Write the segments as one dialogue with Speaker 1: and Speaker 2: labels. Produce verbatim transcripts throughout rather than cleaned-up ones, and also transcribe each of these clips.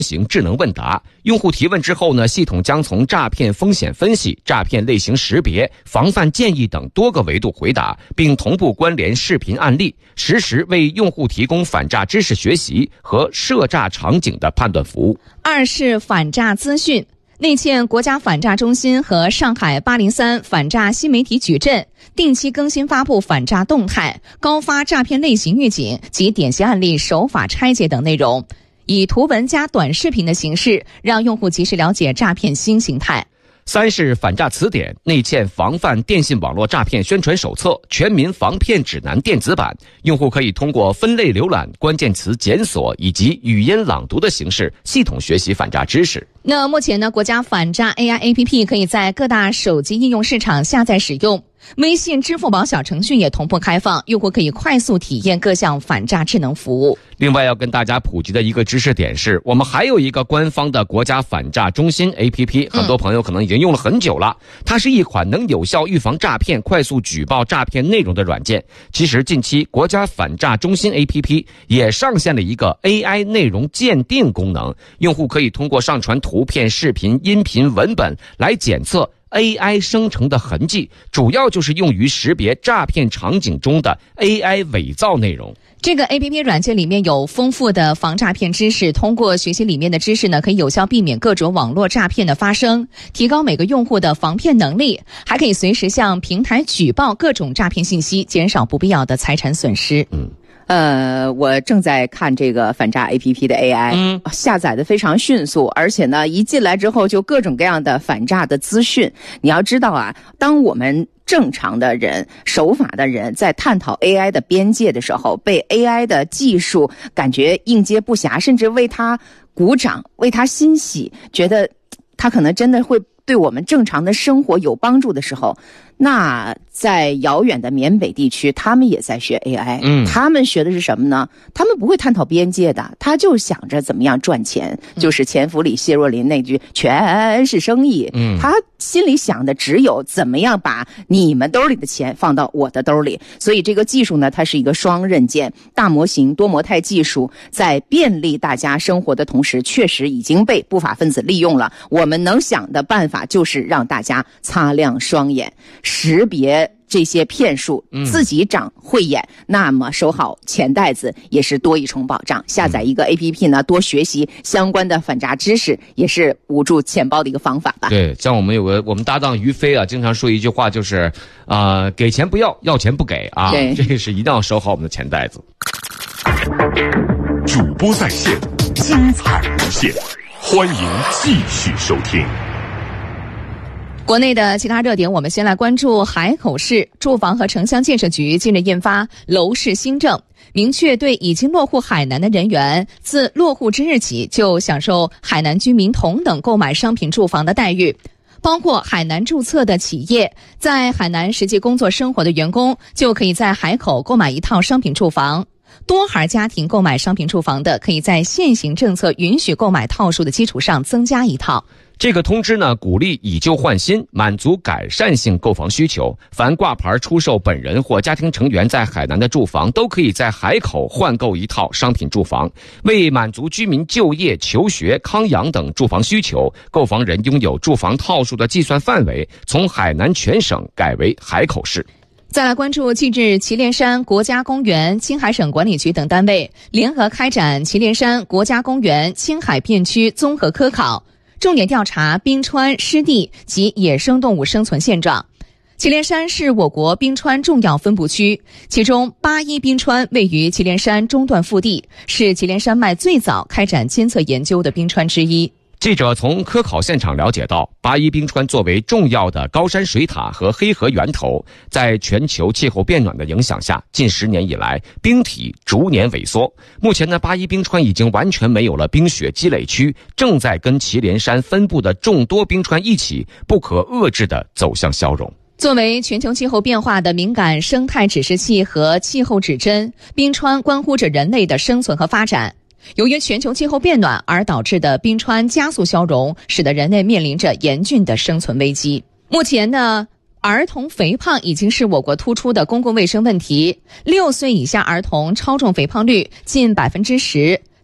Speaker 1: 型智能问答，用户提问之后呢，系统将从诈骗风险分析、诈骗类型识别、防范建议等多个维度回答，并同步关联视频案例，实时为用户提供反诈知识学习和涉诈场景的判断服务。
Speaker 2: 二是反诈资讯。内嵌国家反诈中心和上海八零三反诈新媒体矩阵，定期更新发布反诈动态、高发诈骗类型预警及典型案例手法拆解等内容，以图文加短视频的形式，让用户及时了解诈骗新形态。
Speaker 1: 三是反诈词典，内嵌防范电信网络诈骗宣传手册、全民防骗指南电子版，用户可以通过分类浏览、关键词检索以及语音朗读的形式，系统学习反诈知识。
Speaker 2: 那目前呢，国家反诈 A I A P P 可以在各大手机应用市场下载使用，微信、支付宝小程序也同步开放，用户可以快速体验各项反诈智能服务。
Speaker 1: 另外要跟大家普及的一个知识点是，我们还有一个官方的国家反诈中心 A P P， 很多朋友可能已经用了很久了，它是一款能有效预防诈骗、快速举报诈骗内容的软件。其实近期国家反诈中心 A P P 也上线了一个 A I 内容鉴定功能，用户可以通过上传图片、视频、音频、文本来检测A I 生成的痕迹，主要就是用于识别诈骗场景中的 A I 伪造内容。
Speaker 2: 这个 A P P 软件里面有丰富的防诈骗知识，通过学习里面的知识呢，可以有效避免各种网络诈骗的发生，提高每个用户的防骗能力，还可以随时向平台举报各种诈骗信息，减少不必要的财产损失。
Speaker 1: 嗯。
Speaker 3: 呃，我正在看这个反诈 A P P 的 A I，嗯，下载的非常迅速，而且呢，一进来之后就各种各样的反诈的资讯。你要知道啊，当我们正常的人、守法的人在探讨 A I 的边界的时候，被 A I 的技术感觉应接不暇，甚至为他鼓掌、为他欣喜，觉得他可能真的会对我们正常的生活有帮助的时候，那在遥远的缅北地区，他们也在学 A I，嗯，他们学的是什么呢？他们不会探讨边界的，他就想着怎么样赚钱，嗯、就是钱弗里谢若琳那句“全是生意”，嗯，他心里想的只有怎么样把你们兜里的钱放到我的兜里。所以这个技术呢，它是一个双刃剑，大模型多模态技术在便利大家生活的同时，确实已经被不法分子利用了。我们能想的办法就是让大家擦亮双眼，识别这些骗术，自己长慧眼，嗯、那么收好钱袋子也是多一重保障。下载一个 A P P 呢，多学习相关的反诈知识，也是捂住钱包的一个方法吧。
Speaker 1: 对，像我们有个我们搭档于飞啊，经常说一句话，就是啊、呃，给钱不要，要钱不给啊。对，这个是一定要收好我们的钱袋子。
Speaker 4: 主播在线，精彩无限，欢迎继续收听。
Speaker 2: 国内的其他热点，我们先来关注海口市住房和城乡建设局近日印发楼市新政，明确对已经落户海南的人员，自落户之日起就享受海南居民同等购买商品住房的待遇。包括海南注册的企业，在海南实际工作生活的员工，就可以在海口购买一套商品住房。多孩家庭购买商品住房的，可以在现行政策允许购买套数的基础上增加一套。
Speaker 1: 这个通知呢，鼓励以旧换新，满足改善性购房需求。凡挂牌出售本人或家庭成员在海南的住房，都可以在海口换购一套商品住房。为满足居民就业、求学、康养等住房需求，购房人拥有住房套数的计算范围从海南全省改为海口市。
Speaker 2: 再来关注近日祁连山国家公园、青海省管理局等单位联合开展祁连山国家公园青海片区综合科考，重点调查冰川湿地及野生动物生存现状。祁连山是我国冰川重要分布区，其中八一冰川位于祁连山中段腹地，是祁连山脉最早开展监测研究的冰川之一。
Speaker 1: 记者从科考现场了解到，八一冰川作为重要的高山水塔和黑河源头，在全球气候变暖的影响下，近十年以来冰体逐年萎缩。目前呢，八一冰川已经完全没有了冰雪积累区，正在跟祁连山分布的众多冰川一起不可遏制地走向消融。
Speaker 2: 作为全球气候变化的敏感生态指示器和气候指针，冰川关乎着人类的生存和发展。由于全球气候变暖而导致的冰川加速消融，使得人类面临着严峻的生存危机。目前呢，儿童肥胖已经是我国突出的公共卫生问题。六岁以下儿童超重肥胖率近百分之十，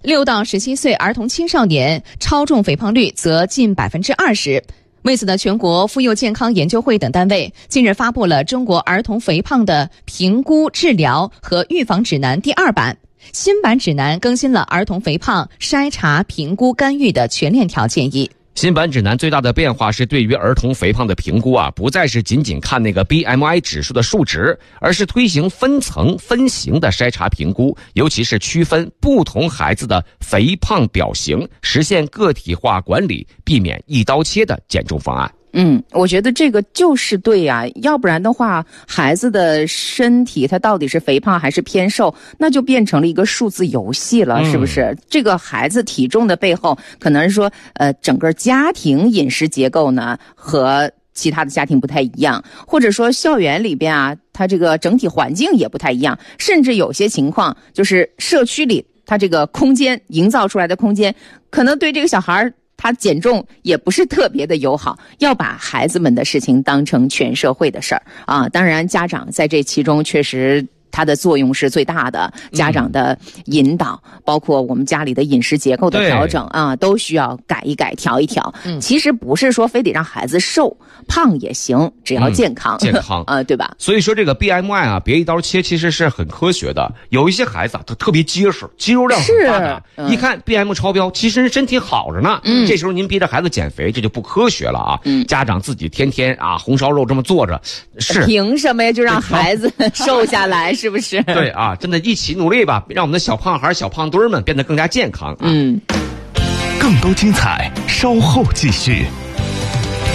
Speaker 2: 六到十七岁儿童青少年超重肥胖率则近百分之二十。为此呢，全国妇幼健康研究会等单位近日发布了《中国儿童肥胖的评估、治疗和预防指南》第二版。新版指南更新了儿童肥胖筛查、评估、干预的全链条建议。
Speaker 1: 新版指南最大的变化是对于儿童肥胖的评估啊，不再是仅仅看那个 B M I 指数的数值，而是推行分层分型的筛查评估，尤其是区分不同孩子的肥胖表型，实现个体化管理，避免一刀切的减重方案。
Speaker 3: 嗯，我觉得这个就是对呀、啊，要不然的话，孩子的身体他到底是肥胖还是偏瘦，那就变成了一个数字游戏了，是不是？嗯、这个孩子体重的背后，可能是说，呃，整个家庭饮食结构呢和其他的家庭不太一样，或者说校园里边啊，它这个整体环境也不太一样，甚至有些情况就是社区里它这个空间营造出来的空间，可能对这个小孩他减重也不是特别的友好，要把孩子们的事情当成全社会的事儿啊。当然，家长在这其中确实它的作用是最大的，家长的引导，嗯、包括我们家里的饮食结构的调整啊，都需要改一改、调一调。嗯，其实不是说非得让孩子瘦，胖也行，只要健康，
Speaker 1: 嗯、健康
Speaker 3: 啊，对吧？
Speaker 1: 所以说这个 B M I 啊，别一刀切，其实是很科学的。有一些孩子啊，他特别结实，肌肉量很发达，嗯、一看 B M I 超标，其实身体好着呢。嗯，这时候您逼着孩子减肥，这就不科学了啊！嗯，家长自己天天啊红烧肉这么做着，是
Speaker 3: 凭什么呀？就让孩子瘦下来？是不是？
Speaker 1: 对啊，真的一起努力吧，让我们的小胖孩、小胖墩儿们变得更加健康啊！
Speaker 3: 嗯，
Speaker 4: 更多精彩，稍后继续。